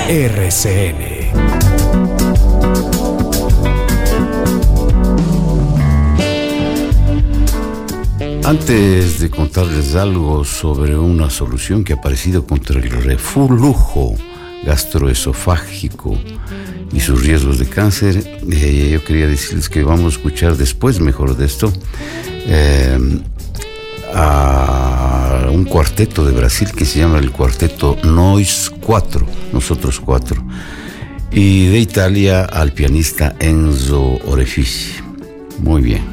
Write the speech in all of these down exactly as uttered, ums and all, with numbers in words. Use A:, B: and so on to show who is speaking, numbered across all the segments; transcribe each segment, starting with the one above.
A: R C N.
B: Antes de contarles algo sobre una solución que ha aparecido contra el reflujo gastroesofágico y sus riesgos de cáncer, eh, yo quería decirles que vamos a escuchar después, mejor de esto, eh, a un cuarteto de Brasil que se llama el cuarteto Nós Quatro, Nosotros Cuatro, y de Italia al pianista Enzo Orefici. Muy bien.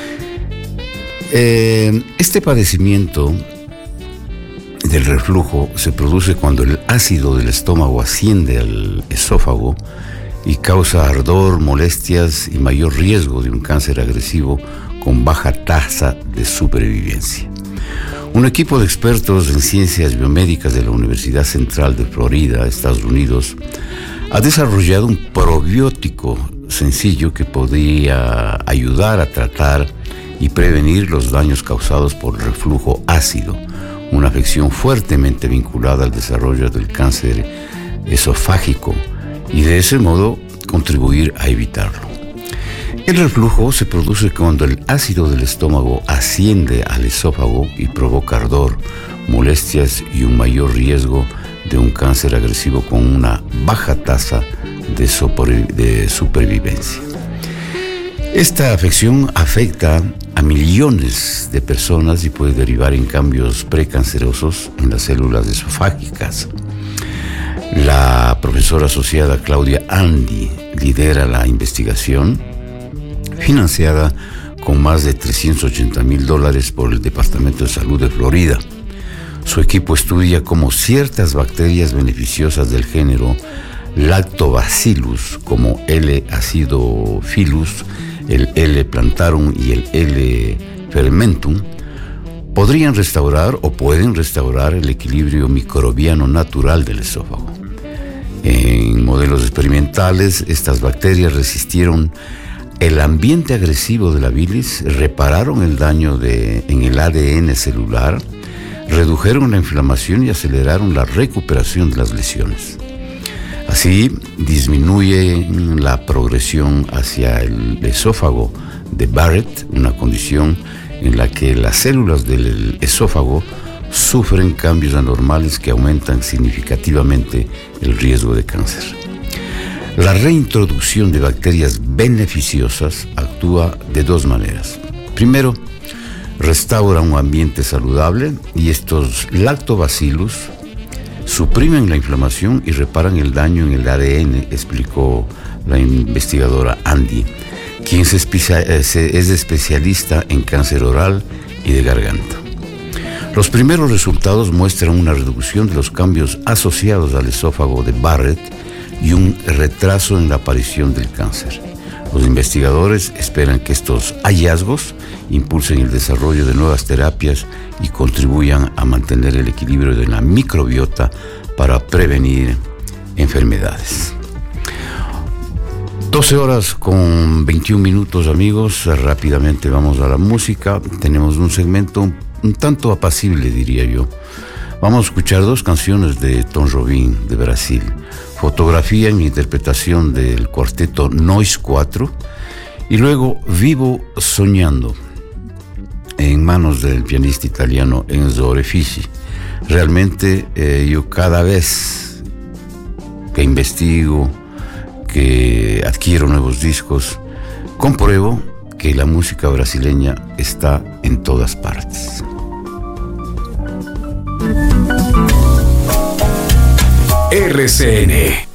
B: Eh, este padecimiento del reflujo se produce cuando el ácido del estómago asciende al esófago y causa ardor, molestias y mayor riesgo de un cáncer agresivo con baja tasa de supervivencia. Un equipo de expertos en ciencias biomédicas de la Universidad Central de Florida, Estados Unidos, ha desarrollado un probiótico sencillo que podría ayudar a tratar y prevenir los daños causados por el reflujo ácido, una afección fuertemente vinculada al desarrollo del cáncer esofágico, y de ese modo contribuir a evitarlo. El reflujo se produce cuando el ácido del estómago asciende al esófago y provoca ardor, molestias y un mayor riesgo de un cáncer agresivo con una baja tasa de, super, de supervivencia. Esta afección afecta a millones de personas y puede derivar en cambios precancerosos en las células esofágicas. La profesora asociada Claudia Andi lidera la investigación, financiada con más de trescientos ochenta mil dólares por el Departamento de Salud de Florida. Su equipo estudia cómo ciertas bacterias beneficiosas del género Lactobacillus, como L. acidophilus, el L. plantarum y el L. fermentum, podrían restaurar o pueden restaurar el equilibrio microbiano natural del esófago. En modelos experimentales, estas bacterias resistieron el ambiente agresivo de la bilis, repararon el daño de, en el A D N celular, redujeron la inflamación y aceleraron la recuperación de las lesiones. Así, disminuye la progresión hacia el esófago de Barrett, una condición en la que las células del esófago sufren cambios anormales que aumentan significativamente el riesgo de cáncer. La reintroducción de bacterias beneficiosas actúa de dos maneras. Primero, restaura un ambiente saludable y estos lactobacillus suprimen la inflamación y reparan el daño en el A D N, explicó la investigadora Andi, quien es especialista en cáncer oral y de garganta. Los primeros resultados muestran una reducción de los cambios asociados al esófago de Barrett y un retraso en la aparición del cáncer. Los investigadores esperan que estos hallazgos impulsen el desarrollo de nuevas terapias y contribuyan a mantener el equilibrio de la microbiota para prevenir enfermedades. doce horas con veintiún minutos, amigos. Rápidamente vamos a la música. Tenemos un segmento un, un tanto apacible, diría yo. Vamos a escuchar dos canciones de Tom Jobim, de Brasil. Fotografía en interpretación del cuarteto Nós Quatro, y luego Vivo Soñando, en manos del pianista italiano Enzo Orefici. Realmente eh, yo cada vez que investigo, que adquiero nuevos discos, compruebo que la música brasileña está en todas partes.
A: R C N